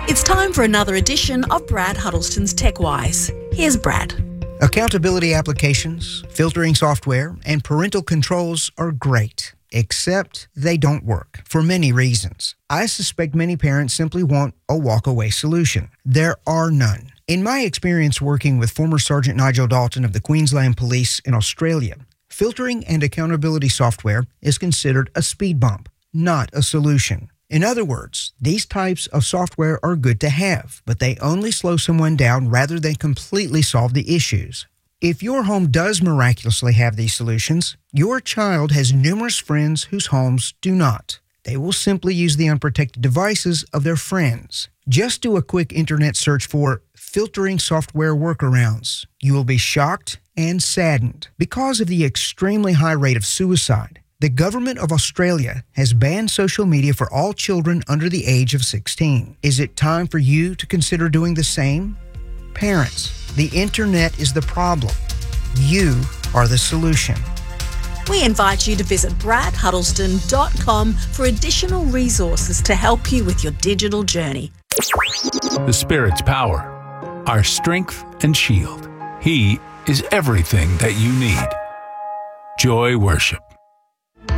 It's time for another edition of Brad Huddleston's TechWise. Here's Brad. Accountability applications, filtering software, and parental controls are great, except they don't work for many reasons. I suspect many parents simply want a walk-away solution. There are none. In my experience working with former Sergeant Nigel Dalton of the Queensland Police in Australia, filtering and accountability software is considered a speed bump, not a solution. In other words, these types of software are good to have, but they only slow someone down rather than completely solve the issues. If your home does miraculously have these solutions, your child has numerous friends whose homes do not. They will simply use the unprotected devices of their friends. Just do a quick internet search for filtering software workarounds. You will be shocked and saddened. Because of the extremely high rate of suicide, the government of Australia has banned social media for all children under the age of 16. Is it time for you to consider doing the same? Parents, the internet is the problem. You are the solution. We invite you to visit bradhuddleston.com for additional resources to help you with your digital journey. The Spirit's power, our strength and shield. He is everything that you need. Joy Worship.